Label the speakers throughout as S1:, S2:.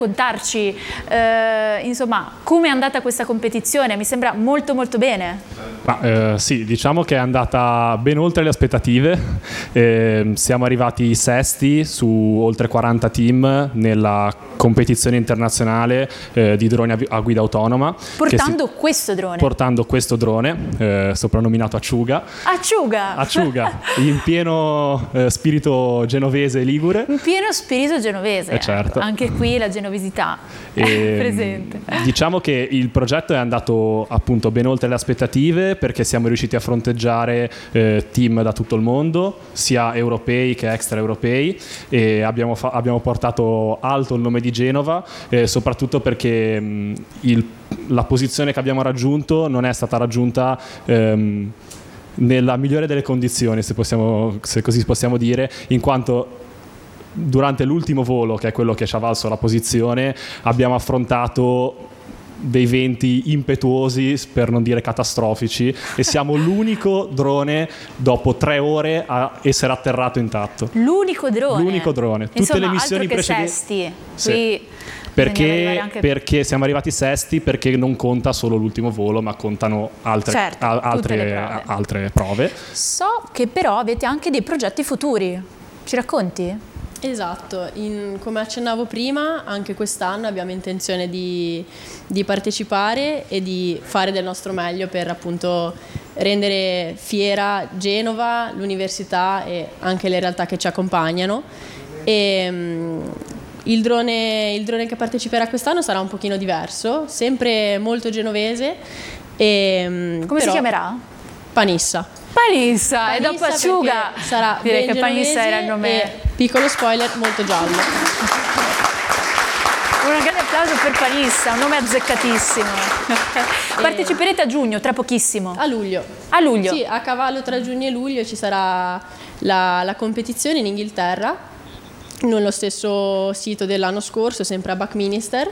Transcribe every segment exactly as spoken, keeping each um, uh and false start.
S1: Raccontarci eh, insomma come è andata questa competizione? Mi sembra molto molto bene.
S2: Ma, eh, sì, diciamo che è andata ben oltre le aspettative. Eh, siamo arrivati sesti su oltre quaranta team nella competizione internazionale eh, di droni a, a guida autonoma.
S1: Portando
S2: si,
S1: questo drone.
S2: Portando questo drone, eh, soprannominato Acciuga.
S1: Acciuga!
S2: Acciuga, in pieno eh, spirito genovese e ligure.
S1: In pieno spirito genovese.
S2: Eh, certo.
S1: Anche qui la genovesità è
S2: E,
S1: presente.
S2: Diciamo che il progetto è andato appunto ben oltre le aspettative, perché siamo riusciti a fronteggiare eh, team da tutto il mondo, sia europei che extraeuropei, e abbiamo, fa- abbiamo portato alto il nome di Genova, eh, soprattutto perché mh, il, la posizione che abbiamo raggiunto non è stata raggiunta ehm, nella migliore delle condizioni, se, possiamo, se così possiamo dire, in quanto durante l'ultimo volo, che è quello che ci ha valso la posizione, abbiamo affrontato dei venti impetuosi, per non dire catastrofici, e siamo l'unico drone dopo tre ore a essere atterrato intatto.
S1: L'unico drone?
S2: L'unico drone. Tutte
S1: Insomma,
S2: le missioni
S1: altro che
S2: precedenti.
S1: sesti.
S2: Sì.
S1: Qui
S2: perché,
S1: anche...
S2: perché siamo arrivati sesti, perché non conta solo l'ultimo volo, ma contano altre,
S1: certo,
S2: a, altre,
S1: prove.
S2: altre prove.
S1: So che però avete anche dei progetti futuri. Ci racconti?
S3: Esatto, in, come accennavo prima, anche quest'anno abbiamo intenzione di, di partecipare e di fare del nostro meglio per appunto rendere fiera Genova, l'università e anche le realtà che ci accompagnano. E, um, il, drone, il drone che parteciperà quest'anno sarà un pochino diverso, sempre molto genovese. E, um,
S1: come si chiamerà?
S3: Panissa.
S1: Panissa,
S3: Panissa,
S1: e dopo Acciuga
S3: sarà
S1: direi che Panissa era il nome.
S3: Piccolo spoiler, molto giallo.
S1: Un grande applauso per Panissa, un nome azzeccatissimo. E... parteciperete a giugno, tra pochissimo.
S3: A luglio.
S1: A luglio?
S3: Sì, a cavallo tra giugno e luglio ci sarà la, la competizione in Inghilterra, nello stesso sito dell'anno scorso, sempre a Buckminster,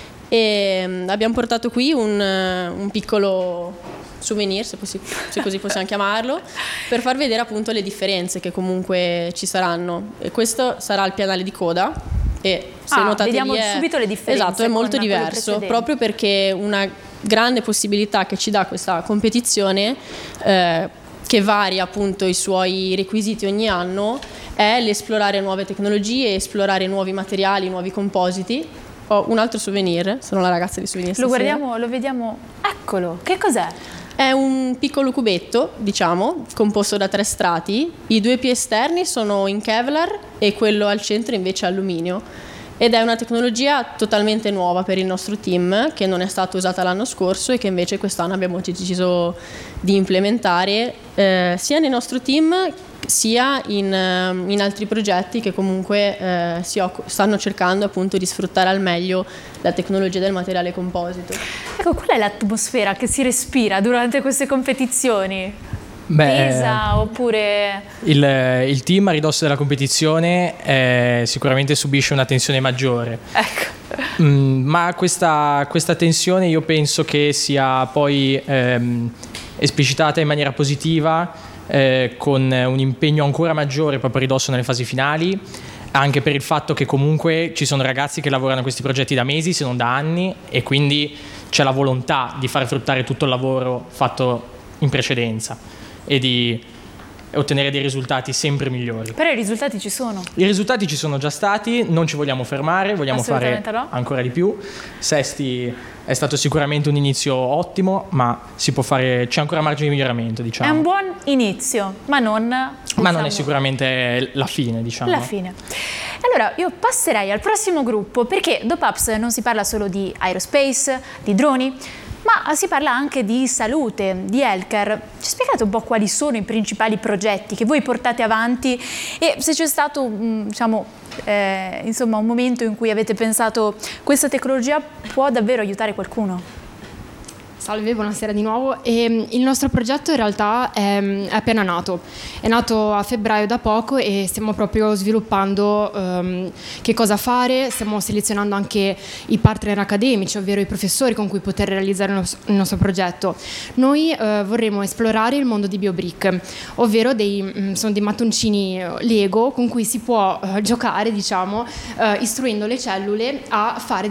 S3: e abbiamo portato qui un, un piccolo souvenir, se, possi- se così possiamo chiamarlo, per far vedere appunto le differenze che comunque ci saranno. E questo sarà il pianale di coda, e se
S1: ah,
S3: notate
S1: vediamo
S3: lì è,
S1: subito le differenze.
S3: esatto, è molto diverso, proprio perché una grande possibilità che ci dà questa competizione, eh, che varia appunto i suoi requisiti ogni anno, è l'esplorare nuove tecnologie, esplorare nuovi materiali, nuovi compositi. Ho un altro souvenir, sono la ragazza di souvenir
S1: lo
S3: stasera.
S1: guardiamo, lo vediamo, eccolo, che cos'è?
S3: È un piccolo cubetto, diciamo, composto da tre strati. I due più esterni sono in Kevlar e quello al centro invece è alluminio. Ed è una tecnologia totalmente nuova per il nostro team, che non è stata usata l'anno scorso e che invece quest'anno abbiamo deciso di implementare eh, sia nel nostro team sia in, in altri progetti che comunque eh, si occup- stanno cercando appunto di sfruttare al meglio la tecnologia del materiale composito.
S1: Ecco, qual è l'atmosfera che si respira durante queste competizioni?
S4: Beh,
S1: Tesa oppure...
S4: Il, il team a ridosso della competizione eh, sicuramente subisce una tensione maggiore.
S1: Ecco.
S4: Mm, ma questa, questa tensione io penso che sia poi ehm, esplicitata in maniera positiva, eh, con un impegno ancora maggiore proprio a ridosso nelle fasi finali, anche per il fatto che comunque ci sono ragazzi che lavorano a questi progetti da mesi, se non da anni, e quindi c'è la volontà di far fruttare tutto il lavoro fatto in precedenza e di ottenere dei risultati sempre migliori.
S1: Però i risultati ci sono.
S4: I risultati ci sono già stati, non ci vogliamo fermare, vogliamo fare
S1: no.
S4: ancora di più. Sesti è stato sicuramente un inizio ottimo, ma si può fare, c'è ancora margine di miglioramento, diciamo.
S1: È un buon inizio, ma non... diciamo,
S4: ma non è sicuramente la fine, diciamo.
S1: La fine. Allora, io passerei al prossimo gruppo, perché dopo Apps non si parla solo di aerospace, di droni, ma si parla anche di salute, di healthcare. Ci spiegate un po' quali sono i principali progetti che voi portate avanti e se c'è stato, diciamo, eh, insomma, un momento in cui avete pensato questa tecnologia può davvero aiutare qualcuno?
S5: Salve, buonasera di nuovo. E il nostro progetto in realtà è, è appena nato, è nato a febbraio da poco e stiamo proprio sviluppando um, che cosa fare, stiamo selezionando anche i partner accademici, ovvero i professori con cui poter realizzare il nostro, il nostro progetto. Noi uh, vorremmo esplorare il mondo di BioBrick, ovvero dei, mh, sono dei mattoncini Lego con cui si può uh, giocare, diciamo, uh, istruendo le cellule a fare